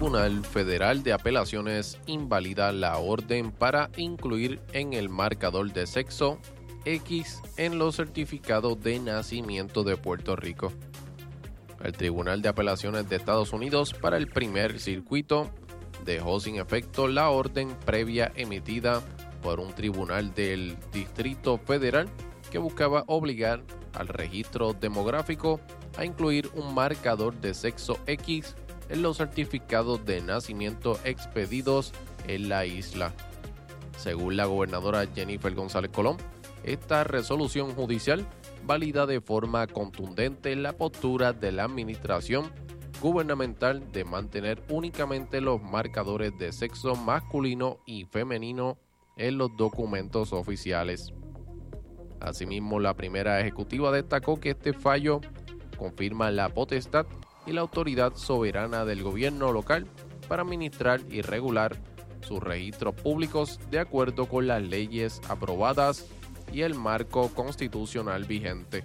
Tribunal Federal de Apelaciones invalida la orden para incluir en el marcador de sexo X en los certificados de nacimiento de Puerto Rico. El Tribunal de Apelaciones de Estados Unidos para el primer circuito dejó sin efecto la orden previa emitida por un tribunal del Distrito Federal que buscaba obligar al registro demográfico a incluir un marcador de sexo X en los certificados de nacimiento expedidos en la isla. Según la gobernadora Jennifer González Colón, esta resolución judicial valida de forma contundente la postura de la administración gubernamental de mantener únicamente los marcadores de sexo masculino y femenino en los documentos oficiales. Asimismo, la primera ejecutiva destacó que este fallo confirma la potestad y la autoridad soberana del gobierno local para administrar y regular sus registros públicos de acuerdo con las leyes aprobadas y el marco constitucional vigente.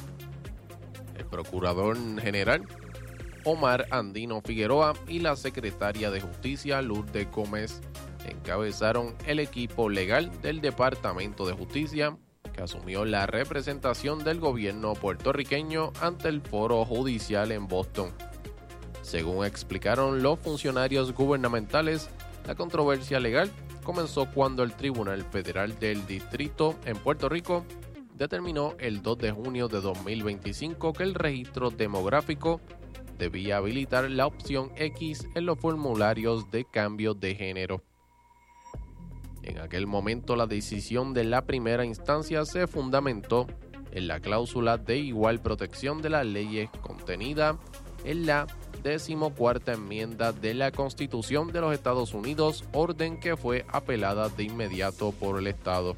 El procurador general Omar Andino Figueroa y la secretaria de Justicia Lourdes Gómez encabezaron el equipo legal del Departamento de Justicia que asumió la representación del gobierno puertorriqueño ante el foro judicial en Boston. Según explicaron los funcionarios gubernamentales, la controversia legal comenzó cuando el Tribunal Federal del Distrito en Puerto Rico determinó el 2 de junio de 2025 que el registro demográfico debía habilitar la opción X en los formularios de cambio de género. En aquel momento, la decisión de la primera instancia se fundamentó en la cláusula de igual protección de las leyes contenida en la 14ª enmienda de la Constitución de los Estados Unidos, orden que fue apelada de inmediato por el Estado.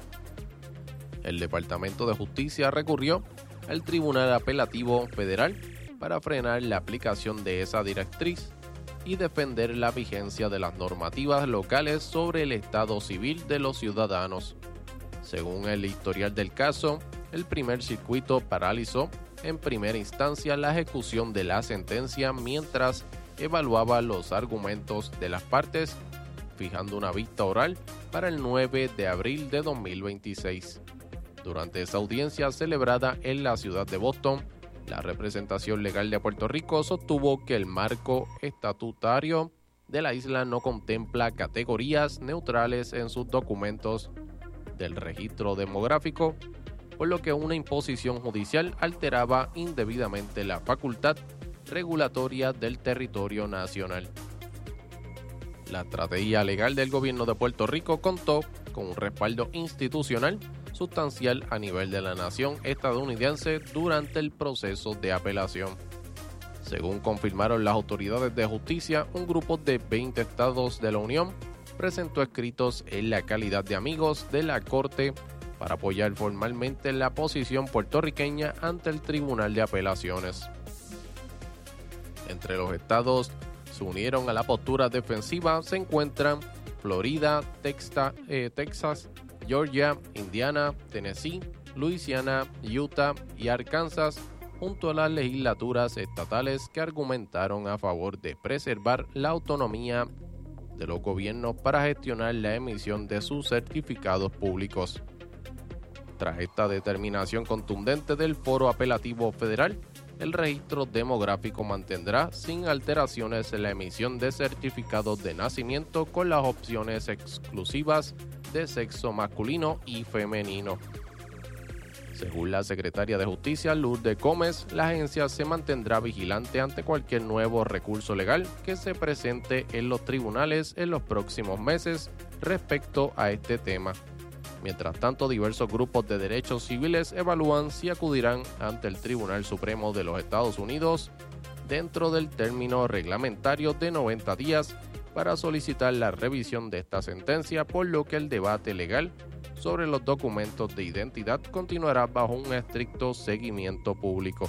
El Departamento de Justicia recurrió al Tribunal Apelativo Federal para frenar la aplicación de esa directriz y defender la vigencia de las normativas locales sobre el estado civil de los ciudadanos. Según el historial del caso, el primer circuito paralizó en primera instancia la ejecución de la sentencia mientras evaluaba los argumentos de las partes, fijando una vista oral para el 9 de abril de 2026. Durante esa audiencia celebrada en la ciudad de Boston, la representación legal de Puerto Rico sostuvo que el marco estatutario de la isla no contempla categorías neutrales en sus documentos del registro demográfico, por lo que una imposición judicial alteraba indebidamente la facultad regulatoria del territorio nacional. La estrategia legal del gobierno de Puerto Rico contó con un respaldo institucional sustancial a nivel de la nación estadounidense durante el proceso de apelación. Según confirmaron las autoridades de justicia, un grupo de 20 estados de la Unión presentó escritos en la calidad de amigos de la Corte para apoyar formalmente la posición puertorriqueña ante el Tribunal de Apelaciones. Entre los estados se unieron a la postura defensiva se encuentran Florida, Texas, Georgia, Indiana, Tennessee, Luisiana, Utah y Arkansas, junto a las legislaturas estatales que argumentaron a favor de preservar la autonomía de los gobiernos para gestionar la emisión de sus certificados públicos. Tras esta determinación contundente del Foro Apelativo Federal, el registro demográfico mantendrá sin alteraciones la emisión de certificados de nacimiento con las opciones exclusivas de sexo masculino y femenino. Según la secretaria de Justicia Lourdes Gómez, la agencia se mantendrá vigilante ante cualquier nuevo recurso legal que se presente en los tribunales en los próximos meses respecto a este tema. Mientras tanto, diversos grupos de derechos civiles evalúan si acudirán ante el Tribunal Supremo de los Estados Unidos dentro del término reglamentario de 90 días para solicitar la revisión de esta sentencia, por lo que el debate legal sobre los documentos de identidad continuará bajo un estricto seguimiento público.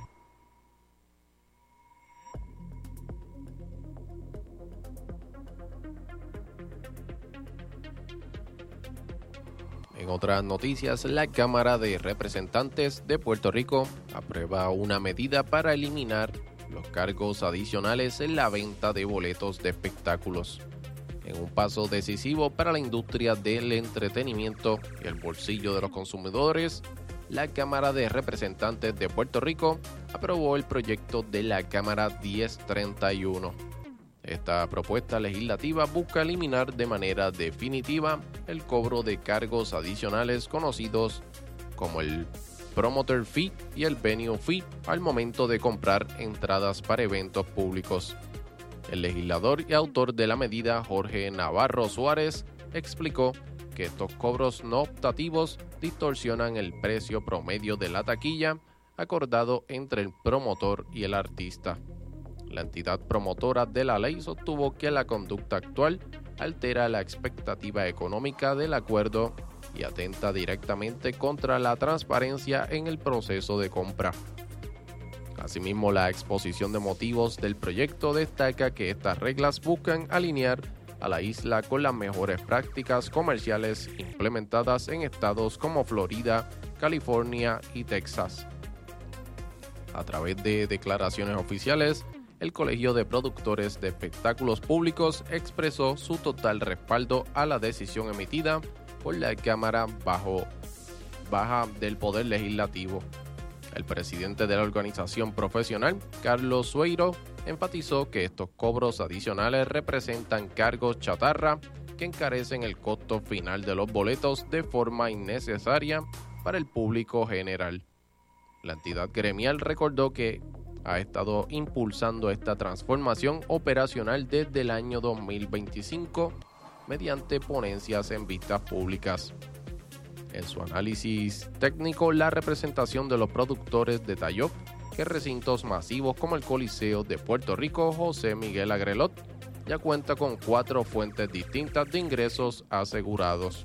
En otras noticias, la Cámara de Representantes de Puerto Rico aprueba una medida para eliminar los cargos adicionales en la venta de boletos de espectáculos. En un paso decisivo para la industria del entretenimiento y el bolsillo de los consumidores, la Cámara de Representantes de Puerto Rico aprobó el proyecto de la Cámara 1031. Esta propuesta legislativa busca eliminar de manera definitiva el cobro de cargos adicionales conocidos como el Promoter Fee y el Venue Fee al momento de comprar entradas para eventos públicos. El legislador y autor de la medida, Jorge Navarro Suárez, explicó que estos cobros no optativos distorsionan el precio promedio de la taquilla acordado entre el promotor y el artista. La entidad promotora de la ley sostuvo que la conducta actual altera la expectativa económica del acuerdo y atenta directamente contra la transparencia en el proceso de compra. Asimismo, la exposición de motivos del proyecto destaca que estas reglas buscan alinear a la isla con las mejores prácticas comerciales implementadas en estados como Florida, California y Texas. A través de declaraciones oficiales, el Colegio de Productores de Espectáculos Públicos expresó su total respaldo a la decisión emitida por la Cámara Baja del Poder Legislativo. El presidente de la organización profesional, Carlos Sueiro, enfatizó que estos cobros adicionales representan cargos chatarra que encarecen el costo final de los boletos de forma innecesaria para el público general. La entidad gremial recordó que ha estado impulsando esta transformación operacional desde el año 2025 mediante ponencias en vistas públicas. En su análisis técnico, la representación de los productores detalló que recintos masivos como el Coliseo de Puerto Rico José Miguel Agrelot ya cuenta con 4 fuentes distintas de ingresos asegurados.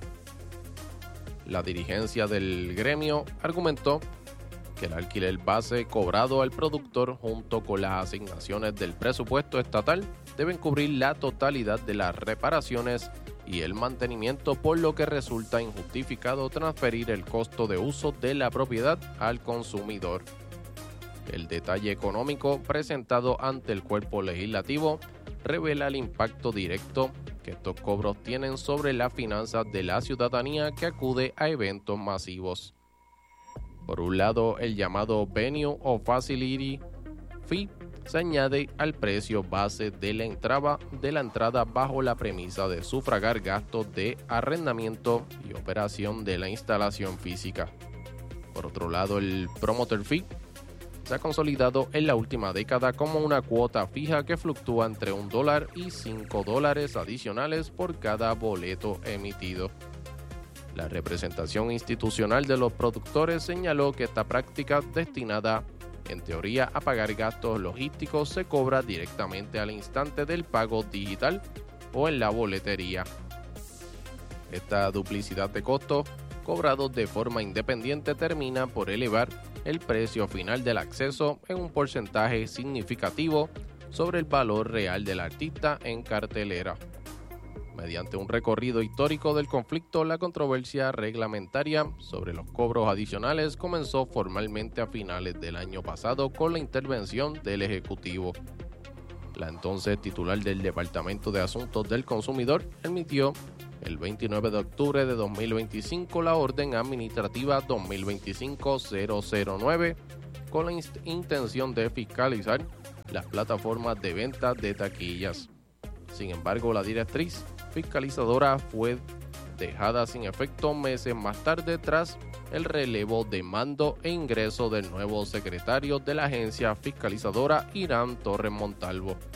La dirigencia del gremio argumentó que el alquiler base cobrado al productor junto con las asignaciones del presupuesto estatal deben cubrir la totalidad de las reparaciones y el mantenimiento, por lo que resulta injustificado transferir el costo de uso de la propiedad al consumidor. El detalle económico presentado ante el cuerpo legislativo revela el impacto directo que estos cobros tienen sobre las finanzas de la ciudadanía que acude a eventos masivos. Por un lado, el llamado Venue o Facility Fee se añade al precio base de la entrada bajo la premisa de sufragar gastos de arrendamiento y operación de la instalación física. Por otro lado, el Promoter Fee se ha consolidado en la última década como una cuota fija que fluctúa entre $1 y $5 adicionales por cada boleto emitido. La representación institucional de los productores señaló que esta práctica, destinada en teoría a pagar gastos logísticos, se cobra directamente al instante del pago digital o en la boletería. Esta duplicidad de costos cobrados de forma independiente termina por elevar el precio final del acceso en un porcentaje significativo sobre el valor real del artista en cartelera. Mediante un recorrido histórico del conflicto, la controversia reglamentaria sobre los cobros adicionales comenzó formalmente a finales del año pasado con la intervención del Ejecutivo. La entonces titular del Departamento de Asuntos del Consumidor emitió el 29 de octubre de 2025 la Orden Administrativa 2025-009 con la intención de fiscalizar las plataformas de venta de taquillas. Sin embargo, la directriz fiscalizadora fue dejada sin efecto meses más tarde tras el relevo de mando e ingreso del nuevo secretario de la agencia fiscalizadora, Irán Torres Montalvo.